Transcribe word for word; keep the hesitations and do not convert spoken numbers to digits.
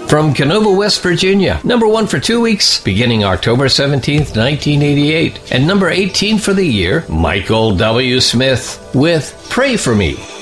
From Canova, West Virginia, number one for two weeks, beginning October seventeenth, nineteen eighty-eight. And number eighteen for the year, Michael W. Smith with Pray For Me.